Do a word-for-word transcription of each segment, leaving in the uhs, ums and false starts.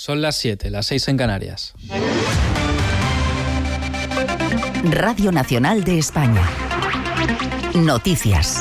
Son las siete, las seis en Canarias. Radio Nacional de España. Noticias.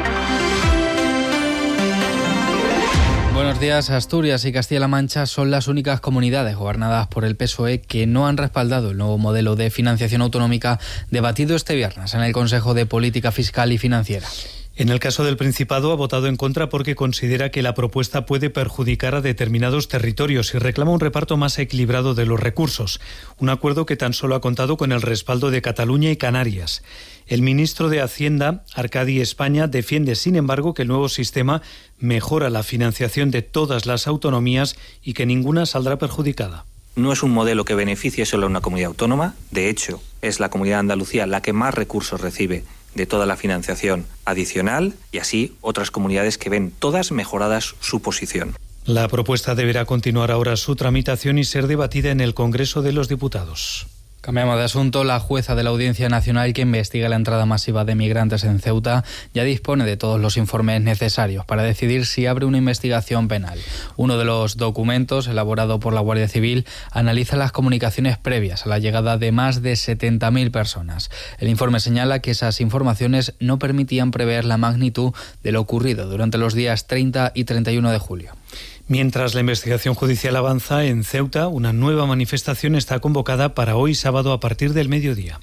Buenos días. Asturias y Castilla-La Mancha son las únicas comunidades gobernadas por el P S O E que no han respaldado el nuevo modelo de financiación autonómica debatido este viernes en el Consejo de Política Fiscal y Financiera. En el caso del Principado ha votado en contra porque considera que la propuesta puede perjudicar a determinados territorios y reclama un reparto más equilibrado de los recursos, un acuerdo que tan solo ha contado con el respaldo de Cataluña y Canarias. El ministro de Hacienda, Arcadi España, defiende, sin embargo, que el nuevo sistema mejora la financiación de todas las autonomías y que ninguna saldrá perjudicada. No es un modelo que beneficie solo a una comunidad autónoma. De hecho, es la comunidad de Andalucía la que más recursos recibe de toda la financiación adicional y así otras comunidades que ven todas mejoradas su posición. La propuesta deberá continuar ahora su tramitación y ser debatida en el Congreso de los Diputados. Cambiamos de asunto. La jueza de la Audiencia Nacional que investiga la entrada masiva de migrantes en Ceuta ya dispone de todos los informes necesarios para decidir si abre una investigación penal. Uno de los documentos, elaborado por la Guardia Civil, analiza las comunicaciones previas a la llegada de más de setenta mil personas. El informe señala que esas informaciones no permitían prever la magnitud de lo ocurrido durante los días treinta y treinta y uno de julio. Mientras la investigación judicial avanza, en Ceuta una nueva manifestación está convocada para hoy sábado a partir del mediodía.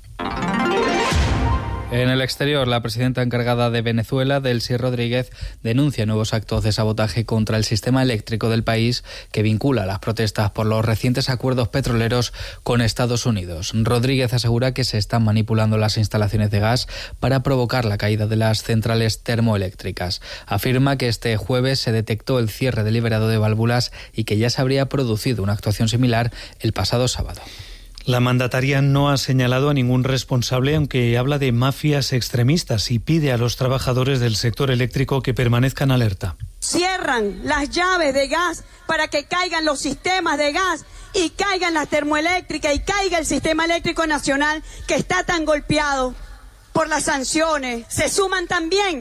En el exterior, la presidenta encargada de Venezuela, Delcy Rodríguez, denuncia nuevos actos de sabotaje contra el sistema eléctrico del país que vincula las protestas por los recientes acuerdos petroleros con Estados Unidos. Rodríguez asegura que se están manipulando las instalaciones de gas para provocar la caída de las centrales termoeléctricas. Afirma que este jueves se detectó el cierre deliberado de válvulas y que ya se habría producido una actuación similar el pasado sábado. La mandataria no ha señalado a ningún responsable, aunque habla de mafias extremistas y pide a los trabajadores del sector eléctrico que permanezcan alerta. Cierran las llaves de gas para que caigan los sistemas de gas y caigan las termoeléctricas y caiga el sistema eléctrico nacional que está tan golpeado por las sanciones. Se suman también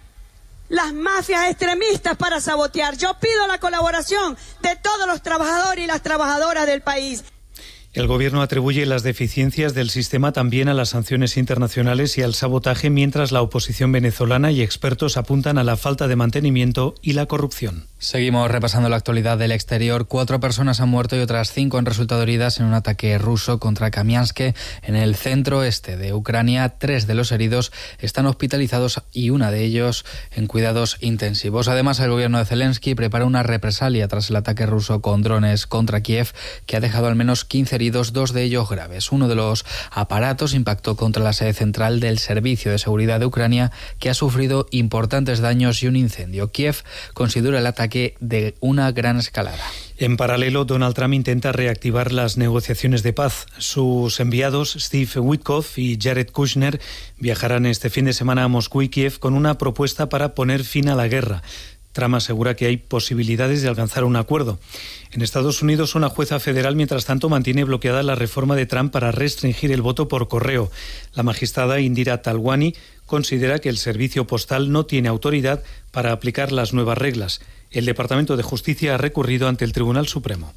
las mafias extremistas para sabotear. Yo pido la colaboración de todos los trabajadores y las trabajadoras del país. El Gobierno atribuye las deficiencias del sistema también a las sanciones internacionales y al sabotaje, mientras la oposición venezolana y expertos apuntan a la falta de mantenimiento y la corrupción. Seguimos repasando la actualidad del exterior. Cuatro personas han muerto y otras cinco han resultado heridas en un ataque ruso contra Kamiansk en el centro-este de Ucrania. Tres de los heridos están hospitalizados y una de ellos en cuidados intensivos. Además, el gobierno de Zelensky prepara una represalia tras el ataque ruso con drones contra Kiev, que ha dejado al menos quince heridos, dos de ellos graves. Uno de los aparatos impactó contra la sede central del Servicio de Seguridad de Ucrania, que ha sufrido importantes daños y un incendio. Kiev considera el ataque de una gran escalada. En paralelo, Donald Trump intenta reactivar las negociaciones de paz. Sus enviados, Steve Witkoff y Jared Kushner, viajarán este fin de semana a Moscú y Kiev con una propuesta para poner fin a la guerra. Trump asegura que hay posibilidades de alcanzar un acuerdo. En Estados Unidos, una jueza federal, mientras tanto, mantiene bloqueada la reforma de Trump para restringir el voto por correo. La magistrada Indira Talwani considera que el servicio postal no tiene autoridad para aplicar las nuevas reglas. El Departamento de Justicia ha recurrido ante el Tribunal Supremo.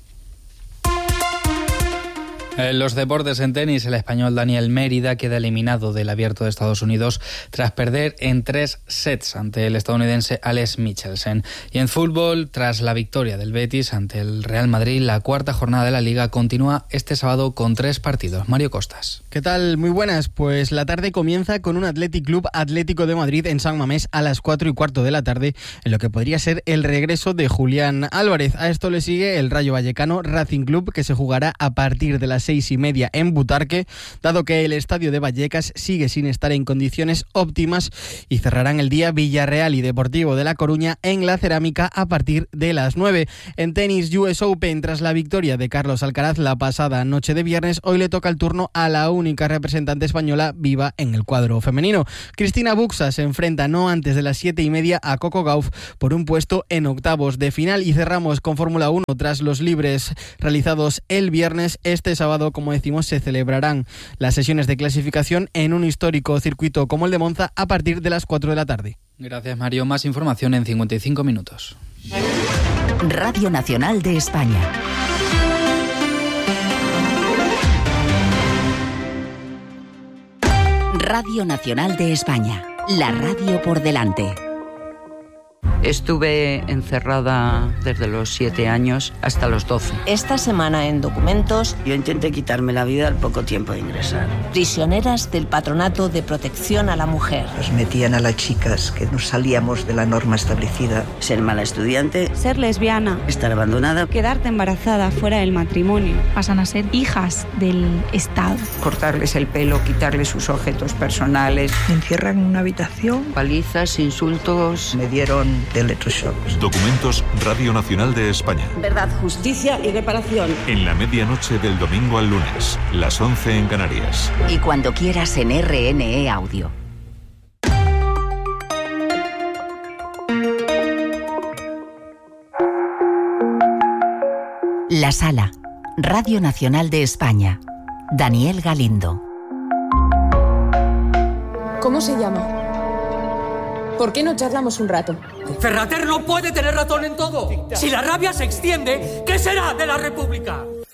En los deportes, en tenis, el español Daniel Mérida queda eliminado del Abierto de Estados Unidos tras perder en tres sets ante el estadounidense Alex Michelsen. Y en fútbol, tras la victoria del Betis ante el Real Madrid, la cuarta jornada de la Liga continúa este sábado con tres partidos. Mario Costas. ¿Qué tal? Muy buenas. Pues la tarde comienza con un Athletic Club Atlético de Madrid en San Mamés a las cuatro y cuarto de la tarde, en lo que podría ser el regreso de Julián Álvarez. A esto le sigue el Rayo Vallecano Racing Club, que se jugará a partir de las seis y media en Butarque, dado que el estadio de Vallecas sigue sin estar en condiciones óptimas, y cerrarán el día Villarreal y Deportivo de La Coruña en la Cerámica a partir de las nueve. En tenis, U S Open, tras la victoria de Carlos Alcaraz la pasada noche de viernes, hoy le toca el turno a la única representante española viva en el cuadro femenino. Cristina Buxa se enfrenta no antes de las siete y media a Coco Gauff por un puesto en octavos de final. Y cerramos con Fórmula uno. Tras los libres realizados el viernes, este sábado, como decimos, se celebrarán las sesiones de clasificación en un histórico circuito como el de Monza a partir de las cuatro de la tarde. Gracias, Mario. Más información en cincuenta y cinco minutos. Radio Nacional de España. Radio Nacional de España, la radio por delante. Estuve encerrada desde los siete años hasta los doce. Esta semana en Documentos... Yo intenté quitarme la vida al poco tiempo de ingresar. Prisioneras del Patronato de Protección a la Mujer. Nos metían a las chicas que nos salíamos de la norma establecida. Ser mala estudiante. Ser lesbiana. Estar abandonada. Quedarte embarazada fuera del matrimonio. Pasan a ser hijas del Estado. Cortarles el pelo, quitarles sus objetos personales. Me encierran en una habitación. Palizas, insultos. Me dieron de electroshocks. Documentos, Radio Nacional de España. Verdad, justicia y reparación. En la medianoche del domingo al lunes, las once en Canarias. Y cuando quieras en R N E Audio. La Sala, Radio Nacional de España. Daniel Galindo. ¿Cómo se llama? ¿Por qué no charlamos un rato? Ferrater no puede tener razón en todo. Si la rabia se extiende, ¿qué será de la República?